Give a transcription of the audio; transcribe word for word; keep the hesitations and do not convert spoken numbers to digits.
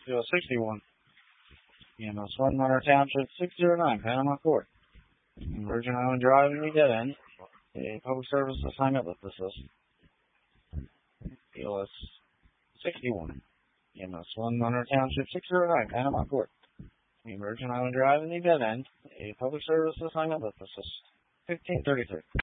Field sixty-one. E M S one, Monroe Township, six oh nine, Panama Court. Virgin Island Drive, in the dead end. A public service assignment with assist. P O S sixty-one. E M S one, Monroe Township, six oh nine, Panama Court. Virgin Island Drive, in the dead end. A public service assignment with assist. fifteen thirty-three.